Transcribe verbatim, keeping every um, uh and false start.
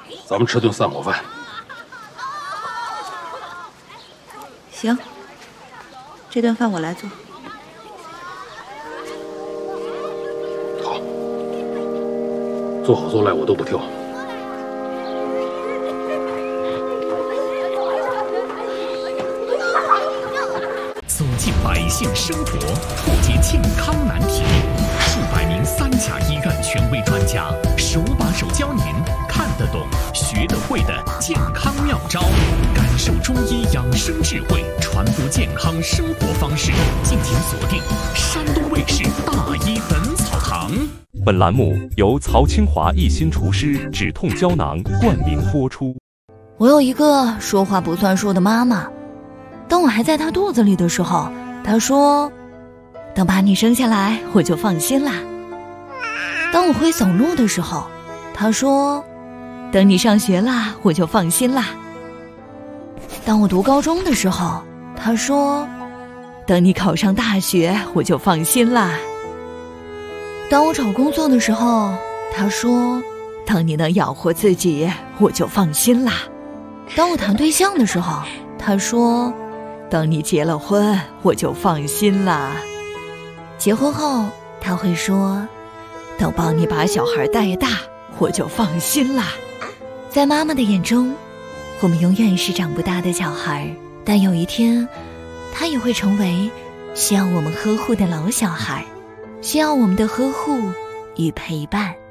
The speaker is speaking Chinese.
咱们吃顿散伙饭。 行，这顿饭我来做。 好，做好做赖我都不挑。 走进百姓生活，破解健康难题。数百名三甲医院权威专家手把手教您看得懂、学得会的健康妙招，感受中医养生智慧，传播健康生活方式。敬请锁定山东卫视《大医本草堂》。 本栏目由曹清华一心厨师止痛胶囊冠名播出。 我有一个说话不算数的妈妈，当我还在她肚子里的时候，她说等把你生下来我就放心啦。当我会走路的时候，她说等你上学啦我就放心啦。当我读高中的时候，她说等你考上大学我就放心啦。当我找工作的时候，她说当你能养活自己我就放心啦。当我谈对象的时候，她说等你结了婚我就放心啦。结婚后她会说等帮你把小孩带大我就放心啦。在妈妈的眼中，我们永远是长不大的小孩，但有一天她也会成为需要我们呵护的老小孩，需要我们的呵护与陪伴。